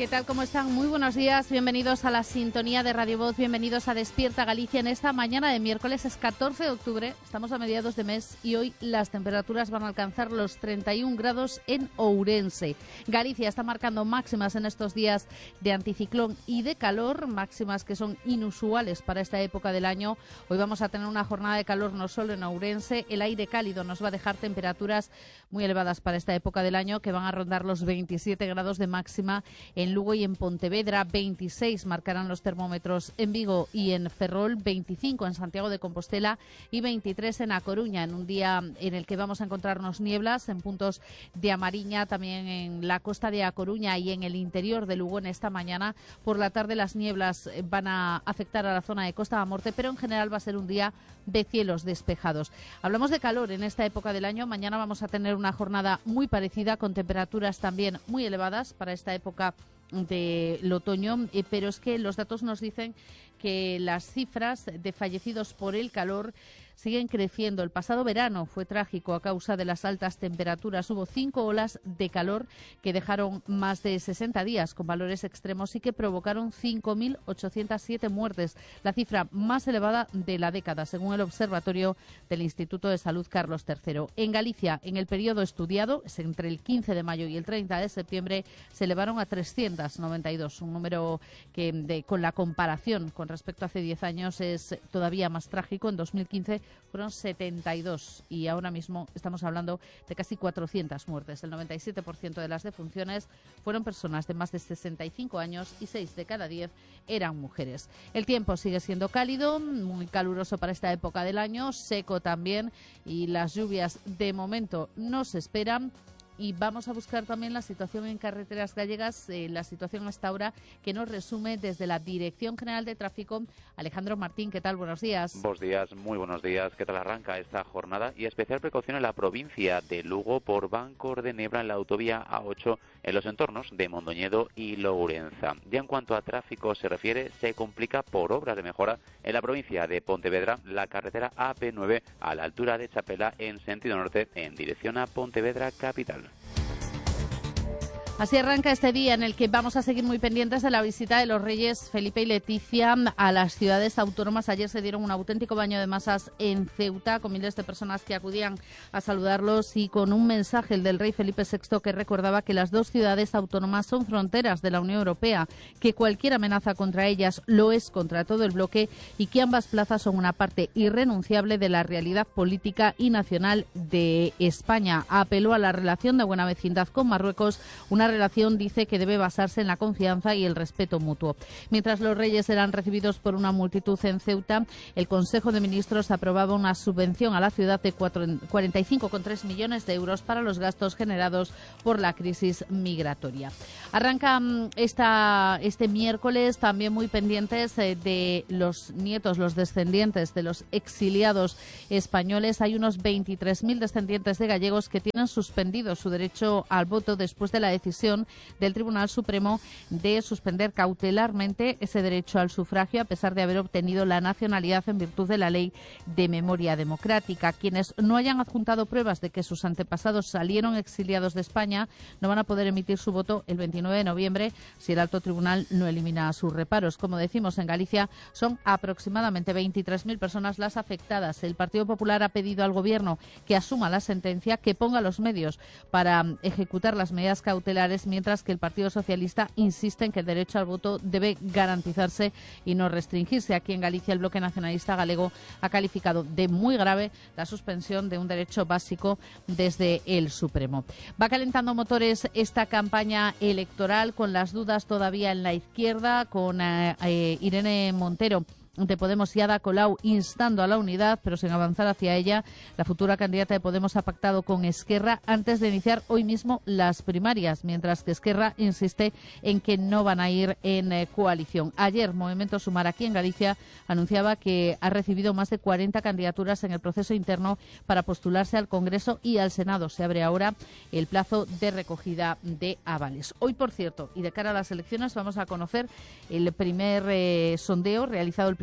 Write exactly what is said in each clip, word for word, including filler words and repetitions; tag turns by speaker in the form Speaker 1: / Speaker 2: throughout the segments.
Speaker 1: ¿Qué tal? ¿Cómo están? Muy buenos días. Bienvenidos a la sintonía de Radio Voz. Bienvenidos a Despierta Galicia en esta mañana de miércoles. Es catorce de octubre. Estamos a mediados de mes y hoy las temperaturas van a alcanzar los treinta y un grados en Ourense. Galicia está marcando máximas en estos días de anticiclón y de calor, máximas que son inusuales para esta época del año. Hoy vamos a tener una jornada de calor no solo en Ourense. El aire cálido nos va a dejar temperaturas muy elevadas para esta época del año, que van a rondar los veintisiete grados de máxima en Lugo y en Pontevedra. Veintiséis marcarán los termómetros en Vigo y en Ferrol, veinticinco en Santiago de Compostela y veintitrés en A Coruña, en un día en el que vamos a encontrarnos nieblas en puntos de A Mariña, también en la costa de A Coruña y en el interior de Lugo en esta mañana. Por la tarde las nieblas van a afectar a la zona de Costa da Morte, pero en general va a ser un día de cielos despejados. Hablamos de calor en esta época del año. Mañana vamos a tener una jornada muy parecida, con temperaturas también muy elevadas para esta época del otoño, eh, pero es que los datos nos dicen que las cifras de fallecidos por el calor siguen creciendo. El pasado verano fue trágico a causa de las altas temperaturas. Hubo cinco olas de calor que dejaron más de sesenta días con valores extremos y que provocaron cinco mil ochocientas siete muertes, la cifra más elevada de la década, según el Observatorio del Instituto de Salud Carlos tercero. En Galicia, en el periodo estudiado, es entre el quince de mayo y el treinta de septiembre, se elevaron a trescientos noventa y dos, un número que de, con la comparación con respecto a hace diez años es todavía más trágico. En dos mil quince fueron setenta y dos y ahora mismo estamos hablando de casi cuatrocientas muertes. El noventa y siete por ciento de las defunciones fueron personas de más de sesenta y cinco años y seis de cada diez eran mujeres. El tiempo sigue siendo cálido, muy caluroso para esta época del año, seco también, y las lluvias de momento no se esperan. Y vamos a buscar también la situación en carreteras gallegas, eh, la situación hasta ahora, que nos resume desde la Dirección General de Tráfico Alejandro Martín. ¿Qué tal? Buenos días.
Speaker 2: Buenos días, muy buenos días. ¿Qué tal arranca esta jornada? Y especial precaución en la provincia de Lugo por bancos de niebla en la autovía A ocho en los entornos de Mondoñedo y Lourenza. Ya en cuanto a tráfico se refiere, se complica por obras de mejora en la provincia de Pontevedra la carretera A P nueve a la altura de Chapela en sentido norte en dirección a Pontevedra capital.
Speaker 1: Así arranca este día en el que vamos a seguir muy pendientes de la visita de los Reyes Felipe y Leticia a las ciudades autónomas. Ayer se dieron un auténtico baño de masas en Ceuta, con miles de personas que acudían a saludarlos y con un mensaje, el del rey Felipe sexto, que recordaba que las dos ciudades autónomas son fronteras de la Unión Europea, que cualquier amenaza contra ellas lo es contra todo el bloque y que ambas plazas son una parte irrenunciable de la realidad política y nacional de España. Apeló a la relación de buena vecindad con Marruecos, una relación, dice, que debe basarse en la confianza y el respeto mutuo. Mientras los reyes eran recibidos por una multitud en Ceuta, el Consejo de Ministros aprobaba una subvención a la ciudad de cuarenta y cinco coma tres millones de euros para los gastos generados por la crisis migratoria. Arranca esta, este miércoles también muy pendientes eh, de los nietos, los descendientes de los exiliados españoles. Hay unos veintitrés mil descendientes de gallegos que tienen suspendido su derecho al voto después de la decisión del Tribunal Supremo de suspender cautelarmente ese derecho al sufragio, a pesar de haber obtenido la nacionalidad en virtud de la Ley de Memoria Democrática. Quienes no hayan adjuntado pruebas de que sus antepasados salieron exiliados de España no van a poder emitir su voto el veintinueve de noviembre si el alto tribunal no elimina sus reparos. Como decimos, en Galicia son aproximadamente veintitrés mil personas las afectadas. El Partido Popular ha pedido al Gobierno que asuma la sentencia, que ponga los medios para ejecutar las medidas cautelares, mientras que el Partido Socialista insiste en que el derecho al voto debe garantizarse y no restringirse. Aquí en Galicia el Bloque Nacionalista Galego ha calificado de muy grave la suspensión de un derecho básico desde el Supremo. Va calentando motores esta campaña electoral, con las dudas todavía en la izquierda, con eh, eh, Irene Montero de Podemos y Ada Colau instando a la unidad, pero sin avanzar hacia ella. La futura candidata de Podemos ha pactado con Esquerra antes de iniciar hoy mismo las primarias, mientras que Esquerra insiste en que no van a ir en eh, coalición. Ayer, Movimiento Sumar, aquí en Galicia, anunciaba que ha recibido más de cuarenta candidaturas en el proceso interno para postularse al Congreso y al Senado. Se abre ahora el plazo de recogida de avales. Hoy, por cierto, y de cara a las elecciones, vamos a conocer el primer eh, sondeo realizado el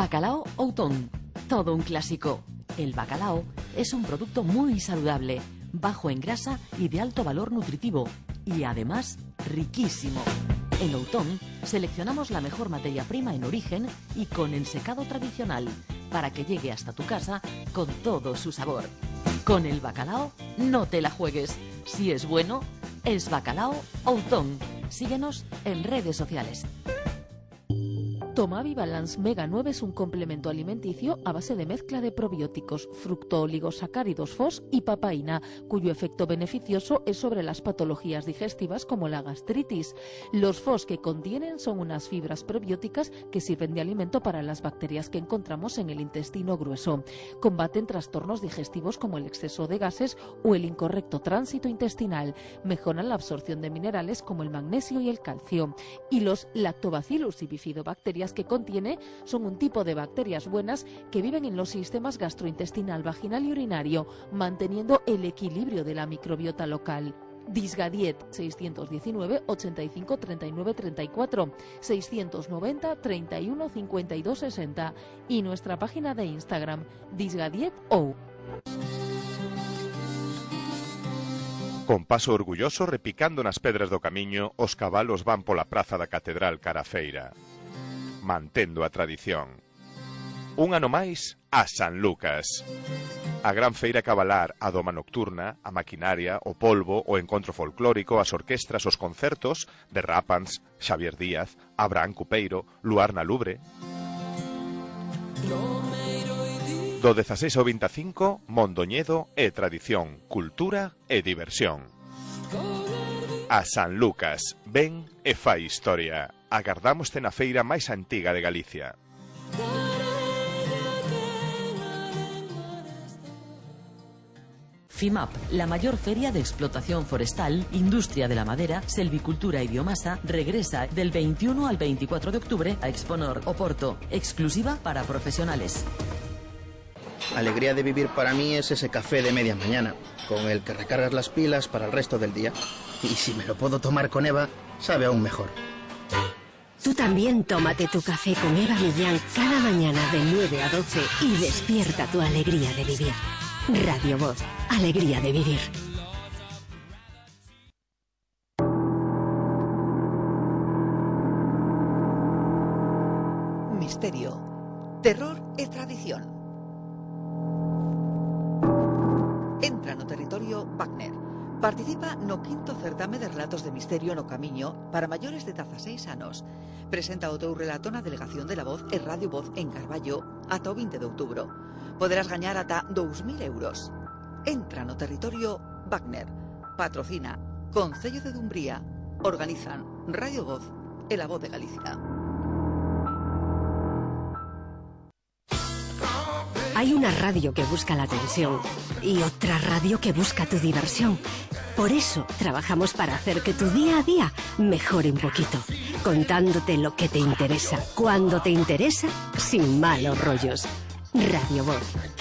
Speaker 3: Bacalao Outón, todo un clásico. El bacalao es un producto muy saludable, bajo en grasa y de alto valor nutritivo, y además riquísimo. En Outón seleccionamos la mejor materia prima en origen y con ensecado tradicional, para que llegue hasta tu casa con todo su sabor. Con el bacalao no te la juegues. Si es bueno, es Bacalao Outón. Síguenos en redes sociales. Tomavi Balance Mega nueve es un complemento alimenticio a base de mezcla de probióticos, fructooligosacáridos F O S y papaína, cuyo efecto beneficioso es sobre las patologías digestivas como la gastritis. Los F O S que contienen son unas fibras probióticas que sirven de alimento para las bacterias que encontramos en el intestino grueso. Combaten trastornos digestivos como el exceso de gases o el incorrecto tránsito intestinal. Mejoran la absorción de minerales como el magnesio y el calcio. Y los Lactobacillus y bifidobacterias que contiene son un tipo de bacterias buenas que viven en los sistemas gastrointestinal, vaginal y urinario, manteniendo el equilibrio de la microbiota local. Disgadiet seiscientos diecinueve, ochenta y cinco, treinta y nueve, treinta y cuatro, seiscientos noventa, treinta y uno, cincuenta y dos, sesenta y nuestra página de Instagram disgadietou.
Speaker 4: Con paso orgulloso repicando nas pedras do camiño, os cabalos van pola praza da Catedral cara a feira, mantendo a tradición. Un ano máis a San Lucas. A gran feira cabalar, a doma nocturna, a maquinaria, o polvo, o encontro folclórico, as orquestras, os concertos de Rápans, Xavier Díaz, Abraham Cupeiro, Luar na Lubre. Do dezaseis ao vinte e cinco, Mondoñedo é tradición, cultura e diversión. A San Lucas, ven e fai historia. Agardámoste na feira máis antiga de Galicia.
Speaker 3: FIMAP, la mayor feria de explotación forestal, industria de la madera, selvicultura y biomasa, regresa del veintiuno al veinticuatro de octubre a Exponor, Oporto, exclusiva para profesionales.
Speaker 5: Alegría de vivir para mí es ese café de media mañana, con el que recargas las pilas para el resto del día. Y si me lo puedo tomar con Eva, sabe aún mejor.
Speaker 6: Tú también tómate tu café con Eva Millán cada mañana de nueve a doce y despierta tu alegría de vivir. Radio Voz, alegría de vivir.
Speaker 7: Misterio, terror e tradición. Entra no territorio Wagner. Participa no quinto certame de relatos de misterio no Camiño para maiores de dezaseis anos. Presenta o teu relato na Delegación de la Voz e Radio Voz en Carballo ata o vinte de outubro. Poderás gañar ata dous mil euros. Entra no territorio Wagner. Patrocina Concello de Dumbría. Organizan Radio Voz e La Voz de Galicia.
Speaker 6: Hay una radio que busca la atención y otra radio que busca tu diversión. Por eso trabajamos para hacer que tu día a día mejore un poquito, contándote lo que te interesa, cuando te interesa, sin malos rollos. Radio Voz,